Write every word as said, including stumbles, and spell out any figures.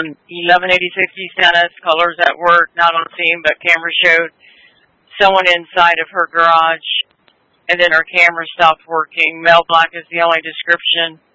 eleven eighty-six East Dennis, colors at work, not on scene, but camera showed someone inside of her garage, and then her camera stopped working. Male black is the only description.